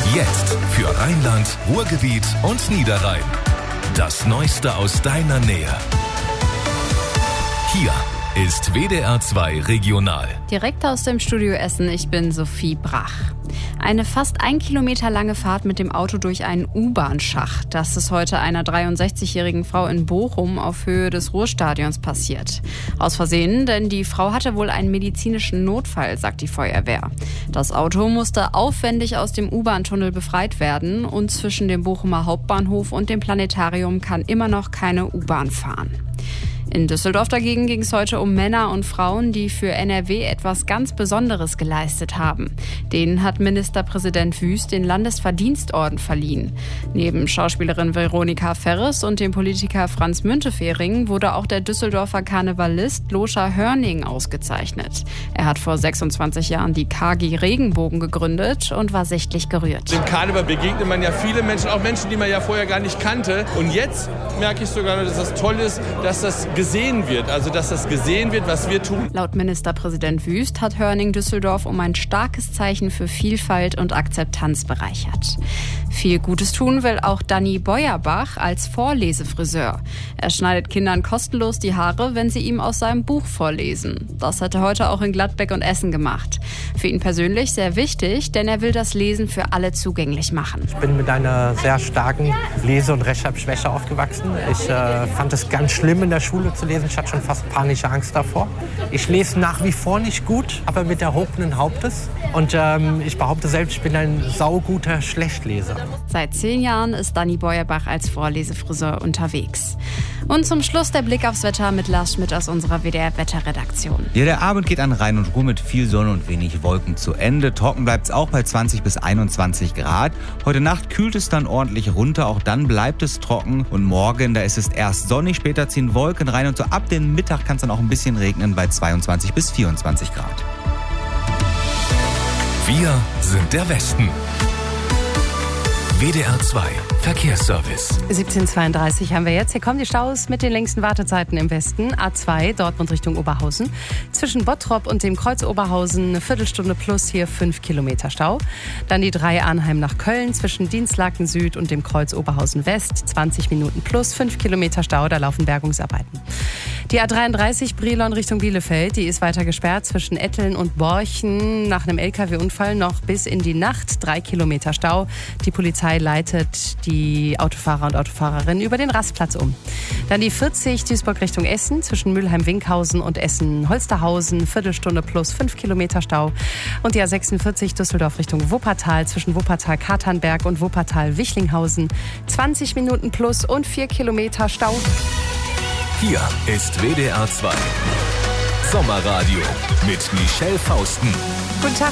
Jetzt für Rheinland, Ruhrgebiet und Niederrhein. Das Neueste aus deiner Nähe. Hier ist WDR 2 Regional. Direkt aus dem Studio Essen, ich bin Sophie Brach. Eine fast 1 Kilometer lange Fahrt mit dem Auto durch einen U-Bahn-Schacht. Das ist heute einer 63-jährigen Frau in Bochum auf Höhe des Ruhrstadions passiert. Aus Versehen, denn die Frau hatte wohl einen medizinischen Notfall, sagt die Feuerwehr. Das Auto musste aufwendig aus dem U-Bahn-Tunnel befreit werden und zwischen dem Bochumer Hauptbahnhof und dem Planetarium kann immer noch keine U-Bahn fahren. In Düsseldorf dagegen ging es heute um Männer und Frauen, die für NRW etwas ganz Besonderes geleistet haben. Denen hat Ministerpräsident Wüst den Landesverdienstorden verliehen. Neben Schauspielerin Veronika Ferres und dem Politiker Franz Müntefering wurde auch der Düsseldorfer Karnevalist Loscha Hörning ausgezeichnet. Er hat vor 26 Jahren die KG Regenbogen gegründet und war sichtlich gerührt. Im Karneval begegnet man ja viele Menschen, auch Menschen, die man ja vorher gar nicht kannte. Und jetzt merke ich sogar, dass das toll ist, dass das gesehen wird, also dass das gesehen wird, was wir tun. Laut Ministerpräsident Wüst hat Hörning Düsseldorf um ein starkes Zeichen für Vielfalt und Akzeptanz bereichert. Viel Gutes tun will auch Danny Beuerbach als Vorlesefriseur. Er schneidet Kindern kostenlos die Haare, wenn sie ihm aus seinem Buch vorlesen. Das hat er heute auch in Gladbeck und Essen gemacht. Für ihn persönlich sehr wichtig, denn er will das Lesen für alle zugänglich machen. Ich bin mit einer sehr starken Lese- und Rechtschreibschwäche aufgewachsen. Ich fand es ganz schlimm, in der Schule zu lesen. Ich hatte schon fast panische Angst davor. Ich lese nach wie vor nicht gut, aber mit erhobenen Hauptes. Und ich behaupte selbst, ich bin ein sauguter Schlechtleser. Seit 10 Jahren ist Danny Beuerbach als Vorlesefriseur unterwegs. Und zum Schluss der Blick aufs Wetter mit Lars Schmidt aus unserer WDR-Wetterredaktion. Ja, der Abend geht an Rhein und Ruhr mit viel Sonne und wenig Wolken zu Ende. Trocken bleibt es auch bei 20 bis 21 Grad. Heute Nacht kühlt es dann ordentlich runter, auch dann bleibt es trocken. Und morgen, da ist es erst sonnig, später ziehen Wolken rein und so ab dem Mittag kann es dann auch ein bisschen regnen bei 22 bis 24 Grad. Wir sind der Westen. WDR 2 Verkehrsservice. 17:32 haben wir jetzt. Hier kommen die Staus mit den längsten Wartezeiten im Westen. A2 Dortmund Richtung Oberhausen. Zwischen Bottrop und dem Kreuz Oberhausen eine Viertelstunde plus, hier 5 Kilometer Stau. Dann die 3 Arnheim nach Köln zwischen Dienstlaken Süd und dem Kreuz Oberhausen West. 20 Minuten plus, 5 Kilometer Stau, da laufen Bergungsarbeiten. Die A33 Brilon Richtung Bielefeld, die ist weiter gesperrt zwischen Etteln und Borchen. Nach einem LKW-Unfall noch bis in die Nacht. 3 Kilometer Stau. Die Polizei leitet die Autofahrer und Autofahrerinnen über den Rastplatz um. Dann die 40 Duisburg Richtung Essen zwischen Mülheim-Winkhausen und Essen-Holsterhausen. Viertelstunde plus 5 Kilometer Stau. Und die A46 Düsseldorf Richtung Wuppertal zwischen Wuppertal-Katernberg und Wuppertal-Wichlinghausen. 20 Minuten plus und 4 Kilometer Stau. Hier ist WDR 2 Sommerradio mit Michelle Fausten. Guten Tag.